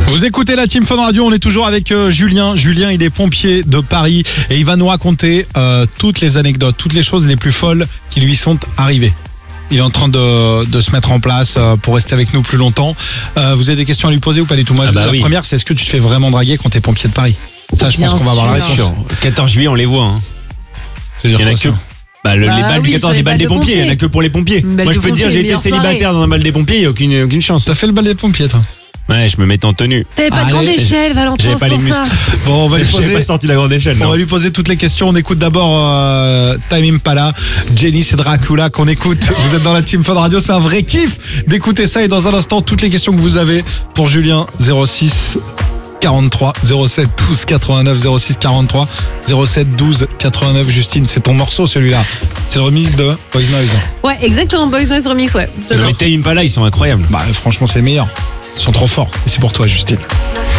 Vous écoutez la Team Fun Radio, on est toujours avec Julien. Julien, il est pompier de Paris et il va nous raconter toutes les anecdotes, toutes les choses les plus folles qui lui sont arrivées. Il est en train de se mettre en place pour rester avec nous plus longtemps. Vous avez des questions à lui poser ou pas du tout? Moi, la première, c'est est-ce que tu te fais vraiment draguer quand t'es pompier de Paris? Ça, je pense qu'on va avoir la réponse. 14 juillet, on les voit. Hein. Il y en a que... les balles du 14, les balles des pompiers, il n'y en a que pour les pompiers. Moi, je peux te dire, j'ai été célibataire dans un bal des pompiers, il n'y a aucune chance. T'as fait le bal des pompiers, toi? Ouais, je me mettais en tenue. T'avais pas de grande échelle, Valentin, j'avais pas c'est les pour ça. Bon, on va lui poser. J'avais pas sorti la grande échelle. On va lui poser toutes les questions. On écoute d'abord Time Impala, Jenny, c'est Dracula qu'on écoute. Vous êtes dans la Team Fun Radio, c'est un vrai kiff d'écouter ça. Et dans un instant, toutes les questions que vous avez pour Julien, 06 43 07 12 89 06 43 07 12 89. Justine, c'est ton morceau celui-là. C'est le remix de Boys Noise. Ouais, exactement, Boys Noise remix, ouais. Mais Time Impala, ils sont incroyables. Bah franchement, c'est les meilleurs. Ils sont trop forts. Et c'est pour toi, Justine.